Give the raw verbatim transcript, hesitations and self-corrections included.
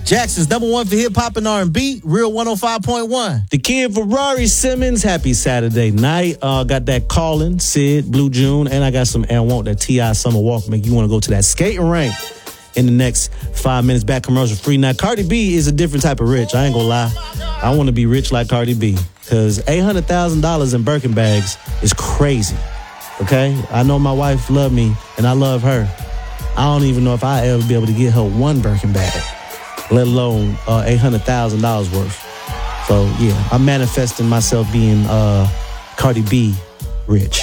Jackson's number one for hip-hop and R and B, Real one oh five point one. The Kid Ferrari Simmons, happy Saturday night. Uh, got that Callin, Sid, Blue June, and I got some and Want that T I Summer Walker make you want to go to that skating rink in the next five minutes. Back commercial free. Now, Cardi B is a different type of rich. I ain't gonna lie. I want to be rich like Cardi B because eight hundred thousand dollars in Birkin bags is crazy, okay? I know my wife love me, and I love her. I don't even know if I ever be able to get her one Birkin bag, let alone uh, eight hundred thousand dollars worth. So, yeah, I'm manifesting myself being uh, Cardi B rich.